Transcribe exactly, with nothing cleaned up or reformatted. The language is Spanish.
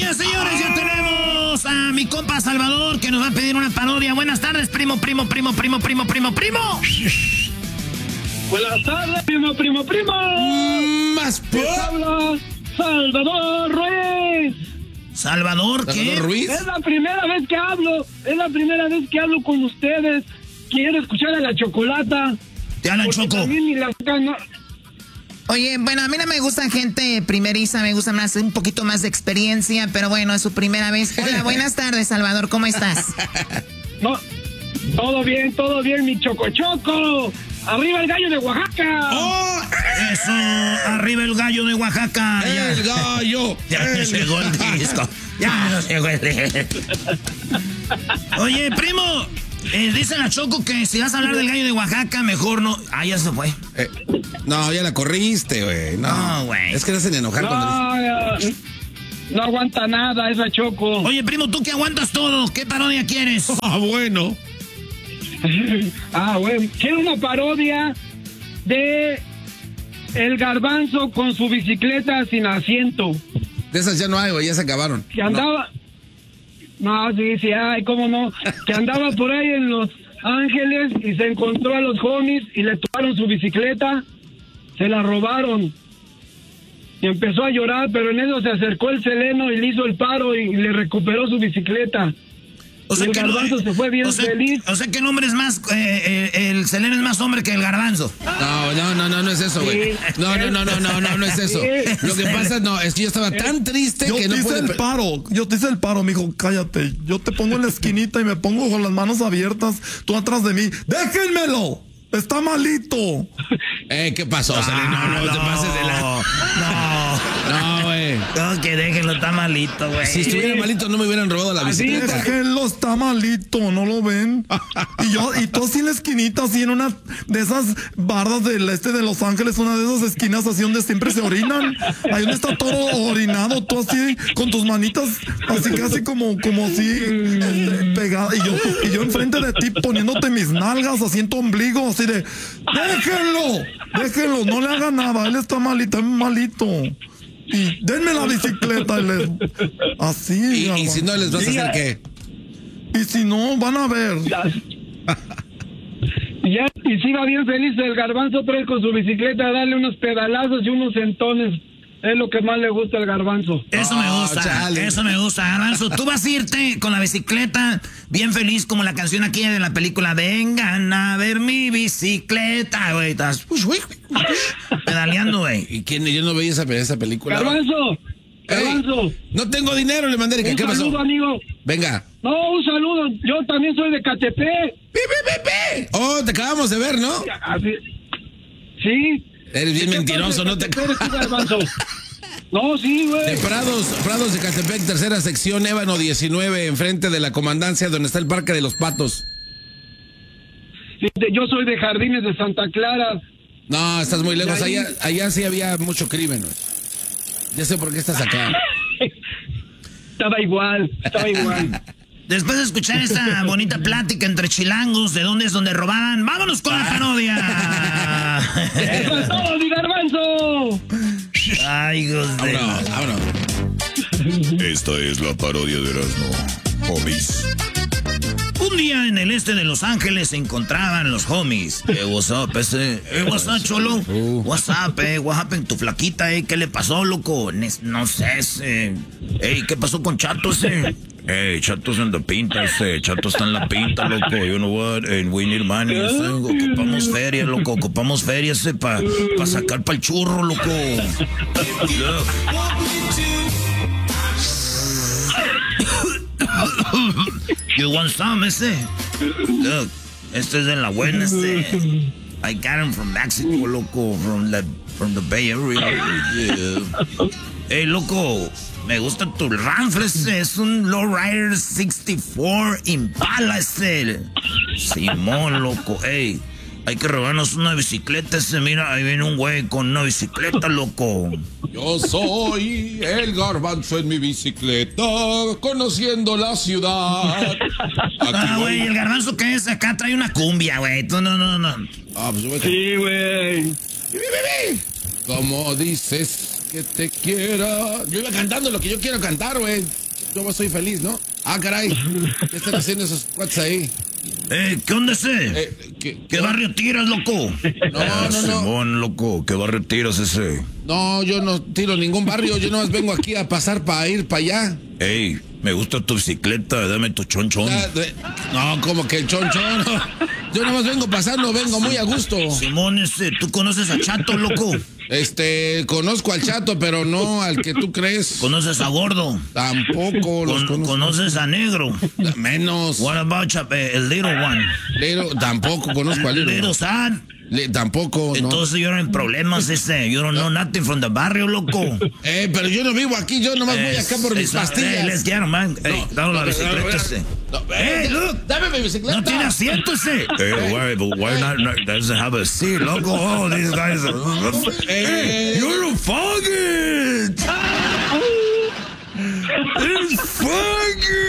Señoras, señores, ya tenemos a mi compa Salvador que nos va a pedir una parodia. Buenas tardes, primo, primo, primo, primo, primo, primo, primo. Buenas tardes, primo, primo, primo. Más por... habla Salvador Ruiz. ¿Salvador qué? ¿Salvador Ruiz? Es la primera vez que hablo, es la primera vez que hablo con ustedes. Quiero escuchar a la Chocolata. Te hablan, Choco. Ni la... no. Oye, bueno, a mí no me gusta gente primeriza, me gusta más un poquito más de experiencia, pero bueno, es su primera vez. Hola, buenas tardes, Salvador, ¿cómo estás? No, todo bien, todo bien, mi Choco Choco. ¡Arriba el gallo de Oaxaca! ¡Oh! Eso, arriba el gallo de Oaxaca. ¡El ya. gallo! Ya el... nos llegó el disco. Ya nos llegó el disco. Oye, primo, eh, dice la Choco que si vas a hablar del gallo de Oaxaca, mejor no. Ah, ya se fue. Eh, no, ya la corriste, güey. No, güey. No, es que te hacen enojar no, cuando dices... No aguanta nada esa Choco. Oye, primo, tú que aguantas todo, ¿qué parodia quieres? Ah, bueno. Ah, bueno. Quiero una parodia de El Garbanzo con su bicicleta sin asiento. De esas ya no hay, güey, ya se acabaron. Que andaba... No, no sí, sí hay, cómo no. Que andaba por ahí en Los Ángeles y se encontró a los homies y le tomaron su bicicleta. Se la robaron. Y empezó a llorar, pero en eso se acercó el Seleno y le hizo el paro y le recuperó su bicicleta. O sea, el que Garbanzo no, se fue bien o sea, feliz. O sea que el hombre es más, eh, eh, el Seleno es más hombre que el Garbanzo. No, no, no, no, no es eso, güey. Sí. No, no, no, no, no, no, no es eso. Sí. Lo que pasa, no, es que yo estaba tan triste yo que no te hice pude... el paro, yo te hice el paro, mijo, cállate. Yo te pongo en la esquinita y me pongo con las manos abiertas, tú atrás de mí. ¡Déjenmelo! ¡Está malito! Eh, ¿qué pasó, no, Seleno? No, no, no te pases de la... No, no, güey. No, que déjenlo, está malito, güey. Si estuviera malito no me hubieran robado la bicicleta. Déjenlo, está malito, ¿no lo ven? Y yo, y tú así en la esquinita, así en una de esas bardas del este de Los Ángeles, una de esas esquinas así donde siempre se orinan. Ahí donde está todo orinado, tú así, con tus manitas, así casi como, como así, este, pegada. Y yo, y yo enfrente de ti poniéndote mis nalgas, así en tu ombligo, así de, déjenlo, déjenlo, no le haga nada, él está malito, es malito. Y denme la bicicleta, y les, así. ¿Y, y si no les vas a hacer qué? Y si no, van a ver. Ya, ya y si va bien feliz el Garbanzo otra vez con su bicicleta a darle unos pedalazos y unos sentones. Es lo que más le gusta al Garbanzo. Eso me gusta, oh, chale. Eso me gusta, Garbanzo. Tú vas a irte con la bicicleta bien feliz como la canción aquí de la película Vengan a ver mi bicicleta, güey. Estás pedaleando, güey. ¿Y quién? Yo no veía esa, esa película. Garbanzo, Garbanzo. Hey, no tengo dinero, le mandé. ¿Qué pasó? Un saludo, amigo. Venga. No, un saludo. Yo también soy de Catepec. ¡Pi, pi, pi, pi! Oh, te acabamos de ver, ¿no? Así. Sí. Eres bien mentiroso, no te... No, sí, güey. De Prados, Prados de Catepec, tercera sección, Ébano diecinueve, enfrente de la comandancia donde está el Parque de los Patos. Yo soy de Jardines de Santa Clara. No, estás muy lejos. Allá, allá sí había mucho crimen. Ya sé por qué estás acá. Estaba igual, estaba igual. Después de escuchar esta bonita plática entre chilangos, ¿de dónde es donde robaban? ¡Vámonos con la parodia! ¡Eso es todo, mi Garbanzo! Ay, Dios de... Vámonos, vámonos. Esta es la parodia de Erasmo, homies. Un día en el este de Los Ángeles se encontraban los homies. Eh, what's up, ese? Eh, what's up, cholo? What's up, eh? What happened? Tu flaquita, eh? ¿Qué le pasó, loco? No sé, ese... Ey, ¿qué pasó con Chato, ese? Hey, Chatos en la pinta, ese. Chato está en la pinta, loco. You know what? And we need money, ese. Ocupamos feria, loco. Ocupamos feria, ese, para pa sacar para el churro, loco. Look. You want some, ese? Look, este es de la buena, este. I got him from Mexico, loco. From the, from the Bay Area. Yeah. Hey, loco. Me gusta tu rifle, ese. Es un Lowrider sesenta y cuatro Impala, ese. Simón, loco. Ey, hay que robarnos una bicicleta, ese. Mira, ahí viene un güey con una bicicleta, loco. Yo soy el Garbanzo en mi bicicleta, conociendo la ciudad. Ah, güey, el Garbanzo que es acá trae una cumbia, güey. No, no, no, no. Ah, pues, sí, güey. ¿Cómo dices? que te quiera. Yo iba cantando lo que yo quiero cantar, güey. Yo soy feliz, ¿no? Ah, caray. ¿Qué están haciendo esos cuates ahí? Eh, ¿qué onda ese? Eh, ¿qué, ¿Qué barrio tiras, loco? No, no, no. Simón, loco, ¿qué barrio tiras ese? No, yo no tiro ningún barrio. Yo nomás vengo aquí a pasar para ir para allá. Ey, me gusta tu bicicleta, dame tu chonchón. Ah, de- No, como que el chonchón. No. Yo nomás vengo pasando, vengo muy a gusto. Simón, ese, ¿tú conoces a Chato, loco? Este, conozco al Chato, pero no al que tú crees. ¿Conoces a Gordo? Tampoco los Con- conozco. ¿Conoces a Negro? Menos. What about Chap- eh, el Little One? Little, tampoco conozco al Little. Little Sad. Le- tampoco, no. Entonces yo no en problemas ese. You don't know nothing from the barrio, loco. Eh, pero yo no vivo aquí, yo nomás voy acá por mis Esa- pastillas. Hey, let's get him, man. Hey, dame la no, bicicleta no, ese. no, Hey, eh, look. Dame mi bicicleta. No tiene asiento ese. Hey, why, but why not, not doesn't have a seat, loco? Oh, these guys are... Hey, you're a faggot! It's faggot!